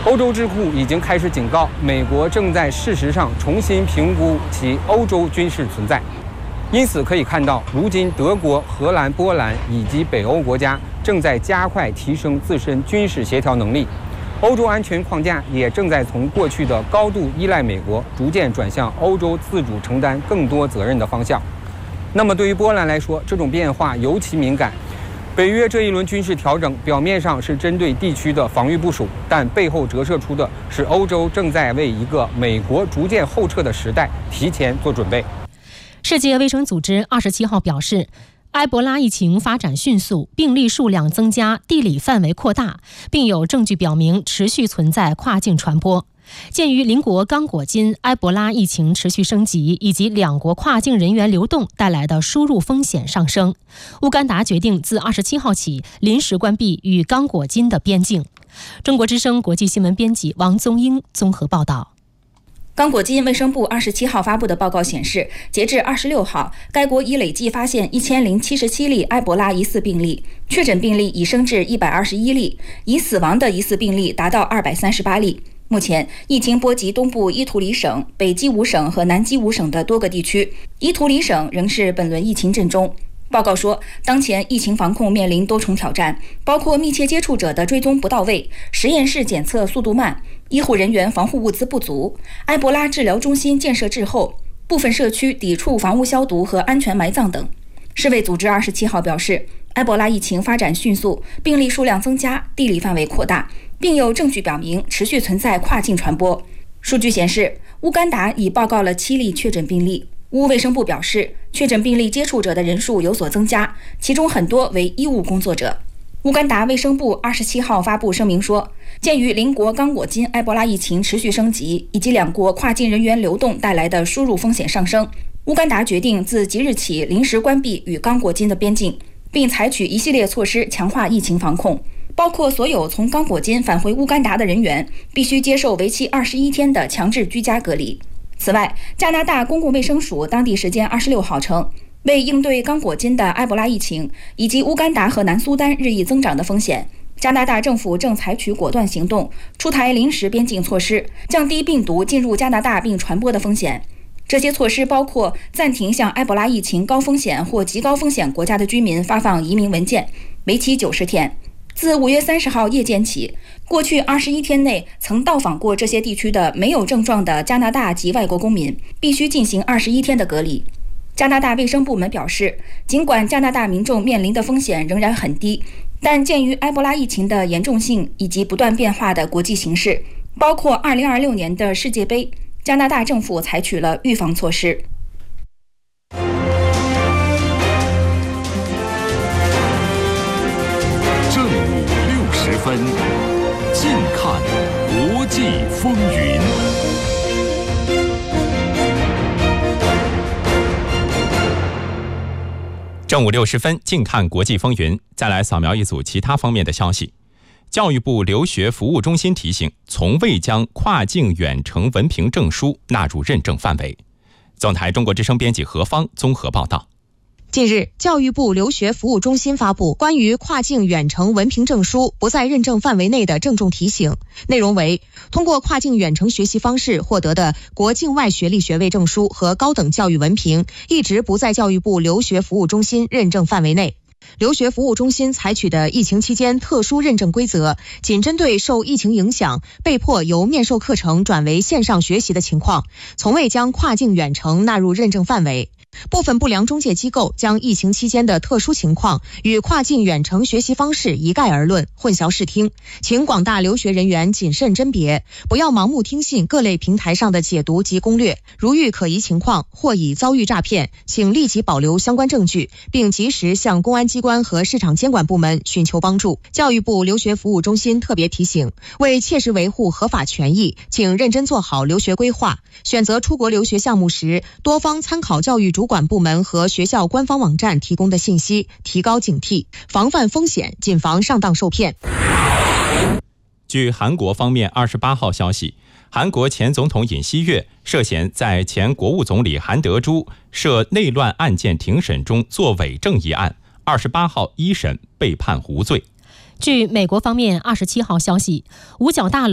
欧洲智库已经开始警告，美国正在事实上重新评估其欧洲军事存在。因此可以看到，如今德国、荷兰、波兰以及北欧国家正在加快提升自身军事协调能力。欧洲安全框架也正在从过去的高度依赖美国，逐渐转向欧洲自主承担更多责任的方向。那么对于波兰来说，这种变化尤其敏感。北约这一轮军事调整表面上是针对地区的防御部署，但背后折射出的是欧洲正在为一个美国逐渐后撤的时代提前做准备。 世界卫生组织27号表示，埃博拉疫情发展迅速，病例数量增加，地理范围扩大，并有证据表明持续存在跨境传播。鉴于邻国刚果金埃博拉疫情持续升级，以及两国跨境人员流动带来的输入风险上升，乌干达决定自27号起临时关闭与刚果金的边境。中国之声国际新闻编辑王宗英综合报道。 刚果金卫生部27号发布的报告显示，截至26号，该国已累计发现1077例埃博拉疑似病例，确诊病例已升至121例，已死亡的疑似病例达到238例。目前，疫情波及东部伊图里省、北基伍省和南基伍省的多个地区，伊图里省仍是本轮疫情震中。报告说，当前疫情防控面临多重挑战，包括密切接触者的追踪不到位、实验室检测速度慢、医护人员防护物资不足、埃博拉治疗中心建设滞后、部分社区抵触房屋消毒和安全埋葬等。世卫组织27号表示，埃博拉疫情发展迅速，病例数量增加，地理范围扩大，并有证据表明持续存在跨境传播。数据显示，乌干达已报告了7例确诊病例。乌卫生部表示，确诊病例接触者的人数有所增加，其中很多为医务工作者。乌干达卫生部27号发布声明说，鉴于邻国刚果金埃博拉疫情持续升级，以及两国跨境人员流动带来的输入风险上升，乌干达决定自即日起临时关闭与刚果金的边境，并采取一系列措施强化疫情防控，包括所有从刚果金返回乌干达的人员必须接受为期21天的强制居家隔离。此外，加拿大公共卫生署当地时间26号称，为应对刚果金的埃博拉疫情以及乌干达和南苏丹日益增长的风险，加拿大政府正采取果断行动，出台临时边境措施，降低病毒进入加拿大并传播的风险。这些措施包括暂停向埃博拉疫情高风险或极高风险国家的居民发放移民文件，为期90天。自5月30号夜间起，过去21天内曾到访过这些地区的没有症状的加拿大及外国公民必须进行21天的隔离。加拿大卫生部门表示，尽管加拿大民众面临的风险仍然很低，但鉴于埃博拉疫情的严重性以及不断变化的国际形势，包括2026年的世界杯，加拿大政府采取了预防措施。 正午60分，近看国际风云。 正午60分，近看国际风云。再来扫描一组其他方面的消息。教育部留学服务中心提醒，从未将跨境远程文凭证书纳入认证范围。总台中国之声编辑何芳综合报道。 近日，教育部留学服务中心发布关于跨境远程文凭证书不在认证范围内的郑重提醒，内容为：通过跨境远程学习方式获得的国境外学历学位证书和高等教育文凭，一直不在教育部留学服务中心认证范围内。留学服务中心采取的疫情期间特殊认证规则，仅针对受疫情影响被迫由面授课程转为线上学习的情况，从未将跨境远程纳入认证范围。部分不良中介机构将疫情期间的特殊情况与跨境远程学习方式一概而论，混淆视听，请广大留学人员谨慎甄别，不要盲目听信各类平台上的解读及攻略。如遇可疑情况或已遭遇诈骗，请立即保留相关证据，并及时向公安机关和市场监管部门寻求帮助。教育部留学服务中心特别提醒，为切实维护合法权益，请认真做好留学规划，选择出国留学项目时，多方参考教育主管部门和学校官方网站提供的信息，提高警惕，防范风险，谨防上当受骗。 据韩国方面28号消息，韩国前总统尹锡悦涉嫌在前国务总理韩德洙涉内乱案件庭审中作伪证一案，28号一审被判无罪。 据美国方面27号消息，五角大楼